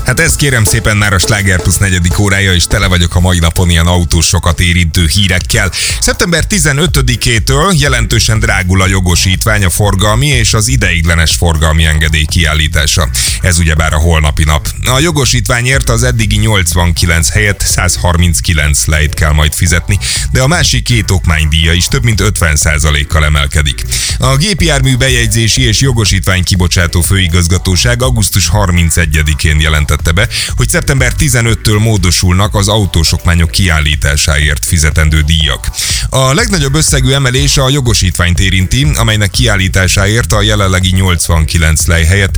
Hát ez kérem szépen már a Sláger Plus 4. órája, és tele vagyok a mai napon ilyen autósokat érintő hírekkel. Szeptember 15-től jelentősen drágul a jogosítvány, a forgalmi és az ideiglenes forgalmi engedély kiállítása. Ez ugyebár a holnapi nap. A jogosítványért az eddigi 89 helyett 139 lejt kell majd fizetni, de a másik két okmánydíja is több mint 50%-kal emelkedik. A gépjármű bejegyzési és jogosítvány kibocsátó főigazgatóság augusztus 31-én jelentette be, hogy szeptember 15-től módosulnak az autósokmányok kiállításáért fizetendő díjak. A legnagyobb összegű emelés a jogosítványt érinti, amelynek kiállításáért a jelenlegi 89 lej helyett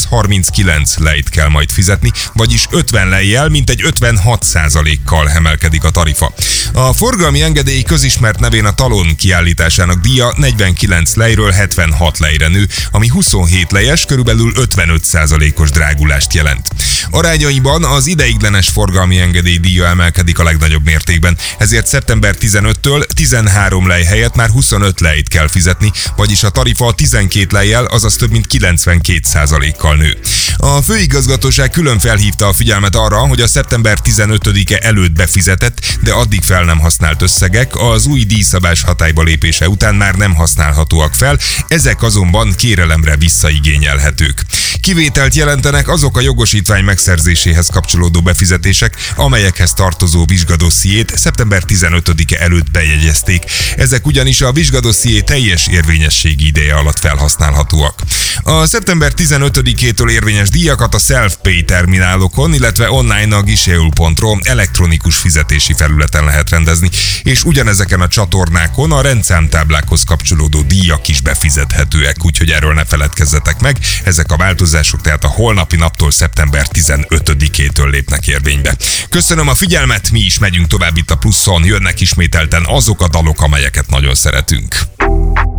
139 lejt kell majd fizetni, vagyis 50 lejjel, mintegy 56%-kal emelkedik a tarifa. A forgalmi engedély közismert nevén a talon kiállításának díja 49 lejről 76 lejre nő, ami 27 lejes, körülbelül 55%-os drágulást jelent. Arányaiban az ideiglenes forgalmi engedély díja emelkedik a legnagyobb mértékben, ezért szeptember 15-től 13 lej helyett már 25 lejt kell fizetni, vagyis a tarifa 12 lejjel, azaz több mint 92%-kal nő. A főigazgatóság külön felhívta a figyelmet arra, hogy a szeptember 15-e előtt befizetett, de addig fel nem használt összegek az új díjszabás hatályba lépése után már nem használhatóak fel, ezek azonban kérelemre visszaigényelhetők. Kivételt jelentenek azok a jogosítvány megszerzéséhez kapcsolódó befizetések, amelyekhez tartozó vizsgadossziét szeptember 15-e előtt bejegyezték. Ezek ugyanis a vizsgadosszié teljes érvényességi ideje alatt felhasználhatóak. A szeptember 15-től érvényes díjakat a self-pay terminálokon, illetve online a guichet.ro elektronikus fizetési felületen lehet rendezni, és ugyanezeken a csatornákon a rendszámtáblákhoz kapcsolódó díjak is befizethetőek, úgyhogy erről ne feledkezzetek meg. Ezek a változások tehát a holnapi naptól szeptember 15-től lépnek érvénybe. Köszönöm a figyelmet, mi is megyünk tovább itt a Pluszon, jönnek ismételten azok a dalok, amelyeket nagyon szeretünk.